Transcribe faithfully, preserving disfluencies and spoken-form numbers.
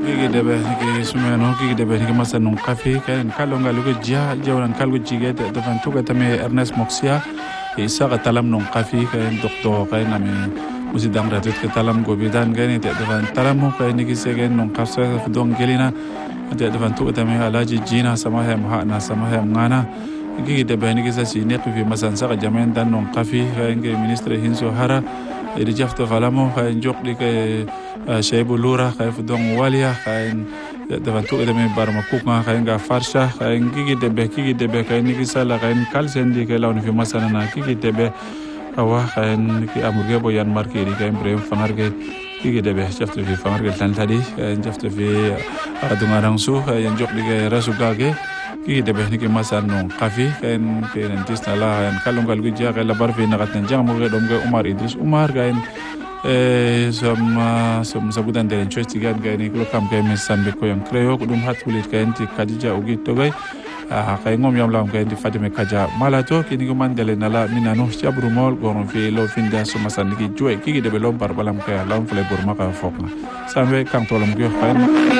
gigi debe gigi sumeno gigi debe gigi masanung kafi kan kalonga lugo jia jawran kalgo jige de devan tuga tame Ernest Moxia isa ka talam nung kafi kan doktor kan nami musidang ratut ke talam gobidan kan de devan talam mo kan gigi segen nung kafsa dong gelina de devan tuga tame alaji jina samahem ha na samahem ngana gigi debe gigi sa sine fi masansa ka jamen dan nung kafi kan gigi ministre Hinso Hara iri jafto falamo kan jok di ke Shaibu Lura kay fudong walia kay davantu edeme barma kuka kay nga farsha kay gigi debe gigi debe kay niki sala kay kalsendi kay lawn fi masana na gigi debe awa kay ki amurge boyan marki ri kay brem fangarge gigi debe jafto fi fangarge tan tadi kay jafto fi adungarang su kay jok di kay rasugage gigi debe niki masano kafi kay kay nantisna la kay kalongal gija kay labar fi nakat nanjang mo dom kay Umar Idris Umar kay eh som som sabudan den investigan gani ko kam kay mesan be ko yang kreo ko dum hatulit kay anti kadija ugi to gay ah kay ngom yam lam kay anti fatime kaja malato kini ko mandele nala minano chabru mol goron fi lo finda so masan ki joy ki de be lom bar balam kay lam fle bor maka fokna sambe kam tolom gyo kay